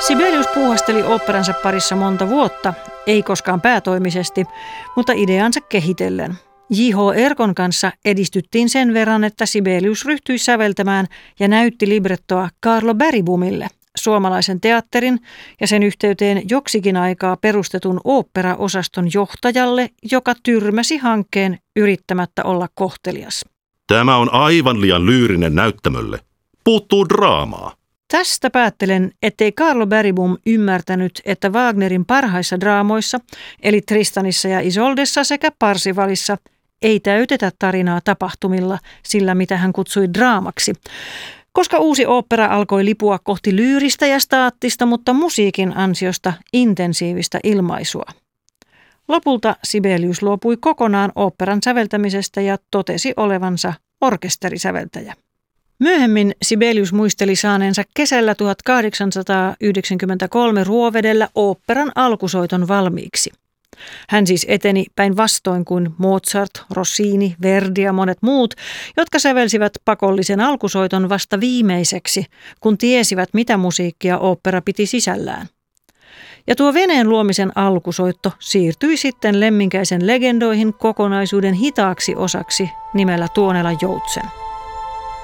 Sibelius puuhasteli oopperansa parissa monta vuotta, ei koskaan päätoimisesti, mutta ideansa kehitellen. J.H. Erkon kanssa edistyttiin sen verran, että Sibelius ryhtyi säveltämään ja näytti librettoa Carlo Bergbomille, suomalaisen teatterin ja sen yhteyteen joksikin aikaa perustetun oopperaosaston johtajalle, joka tyrmäsi hankkeen yrittämättä olla kohtelias. Tämä on aivan liian lyyrinen näyttämölle. Puuttuu draamaa. Tästä päättelen, ettei Carlo Bergbom ymmärtänyt, että Wagnerin parhaissa draamoissa, eli Tristanissa ja Isoldessa sekä Parsivalissa, ei täytetä tarinaa tapahtumilla sillä, mitä hän kutsui draamaksi, koska uusi ooppera alkoi lipua kohti lyyristä ja staattista, mutta musiikin ansiosta intensiivistä ilmaisua. Lopulta Sibelius luopui kokonaan oopperan säveltämisestä ja totesi olevansa orkesterisäveltäjä. Myöhemmin Sibelius muisteli saaneensa kesällä 1893 Ruovedellä oopperan alkusoiton valmiiksi. Hän siis eteni päinvastoin kuin Mozart, Rossini, Verdi ja monet muut, jotka sävelsivät pakollisen alkusoiton vasta viimeiseksi, kun tiesivät, mitä musiikkia ooppera piti sisällään. Ja tuo veneen luomisen alkusoitto siirtyi sitten Lemminkäisen legendoihin kokonaisuuden hitaaksi osaksi nimellä Tuonelan Joutsen.